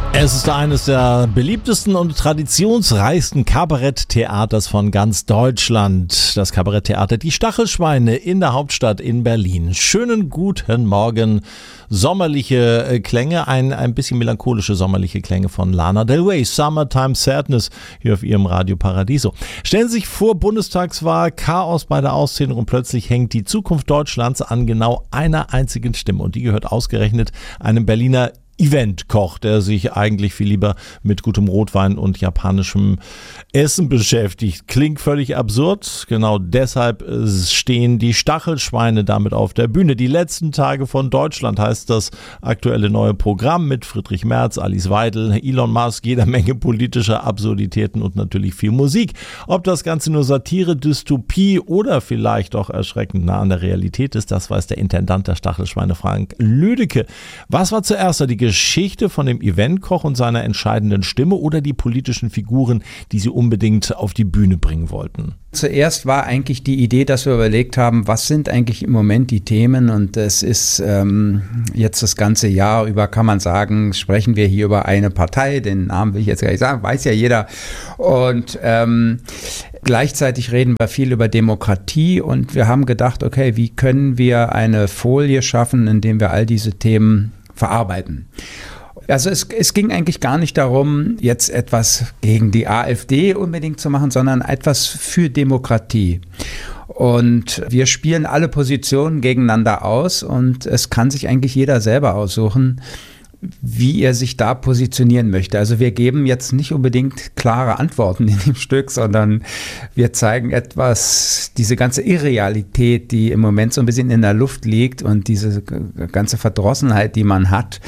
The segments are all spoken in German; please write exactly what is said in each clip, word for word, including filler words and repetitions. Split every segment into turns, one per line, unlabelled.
Es ist eines der beliebtesten und traditionsreichsten Kabaretttheaters von ganz Deutschland. Das Kabaretttheater Die Stachelschweine in der Hauptstadt in Berlin. Schönen guten Morgen. Sommerliche Klänge, ein, ein bisschen melancholische sommerliche Klänge von Lana Del Rey. Summertime Sadness hier auf ihrem Radio Paradiso. Stellen Sie sich vor, Bundestagswahl, Chaos bei der Auszählung und plötzlich hängt die Zukunft Deutschlands an genau einer einzigen Stimme. Und die gehört ausgerechnet einem Berliner Eventkoch, der sich eigentlich viel lieber mit gutem Rotwein und japanischem Essen beschäftigt. Klingt völlig absurd. Genau deshalb stehen die Stachelschweine damit auf der Bühne. Die letzten Tage von Deutschland heißt das aktuelle neue Programm mit Friedrich Merz, Alice Weidel, Elon Musk, jeder Menge politischer Absurditäten und natürlich viel Musik. Ob das Ganze nur Satire, Dystopie oder vielleicht auch erschreckend nah an der Realität ist, das weiß der Intendant der Stachelschweine, Frank Lüdecke. Was war zuerst die Geschichte von dem Eventkoch und seiner entscheidenden Stimme oder die politischen Figuren, die sie unbedingt auf die Bühne bringen wollten?
Zuerst war eigentlich die Idee, dass wir überlegt haben, was sind eigentlich im Moment die Themen, und es ist ähm, jetzt das ganze Jahr über, kann man sagen, sprechen wir hier über eine Partei, den Namen will ich jetzt gar nicht sagen, weiß ja jeder, und ähm, gleichzeitig reden wir viel über Demokratie, und wir haben gedacht, okay, wie können wir eine Folie schaffen, indem wir all diese Themen verarbeiten. Also es, es ging eigentlich gar nicht darum, jetzt etwas gegen die AfD unbedingt zu machen, sondern etwas für Demokratie. Und wir spielen alle Positionen gegeneinander aus, und es kann sich eigentlich jeder selber aussuchen, wie er sich da positionieren möchte. Also wir geben jetzt nicht unbedingt klare Antworten in dem Stück, sondern wir zeigen etwas, diese ganze Irrealität, die im Moment so ein bisschen in der Luft liegt, und diese ganze Verdrossenheit, die man hat,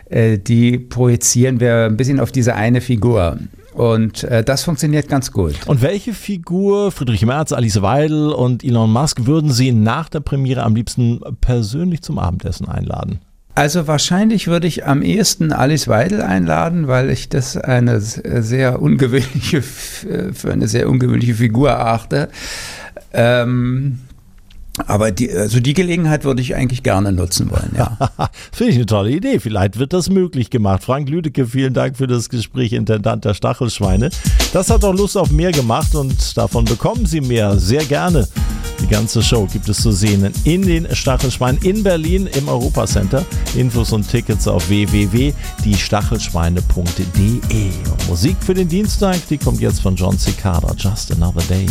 die projizieren wir ein bisschen auf diese eine Figur. Und äh, das funktioniert ganz gut.
Und welche Figur, Friedrich Merz, Alice Weidel und Elon Musk, würden Sie nach der Premiere am liebsten persönlich zum Abendessen einladen?
Also wahrscheinlich würde ich am ehesten Alice Weidel einladen, weil ich das eine sehr ungewöhnliche, für eine sehr ungewöhnliche Figur erachte. Ähm, aber die, also die Gelegenheit würde ich eigentlich gerne nutzen wollen, ja.
Finde ich eine tolle Idee. Vielleicht wird das möglich gemacht. Frank Lüdecke, vielen Dank für das Gespräch, Intendant der Stachelschweine. Das hat doch Lust auf mehr gemacht, und davon bekommen Sie mehr. Sehr gerne. Die ganze Show gibt es zu sehen in den Stachelschweinen in Berlin im Europacenter. Infos und Tickets auf w w w punkt die stachelschweine punkt d e. Und Musik für den Dienstag, die kommt jetzt von John Cicada. Just Another Day.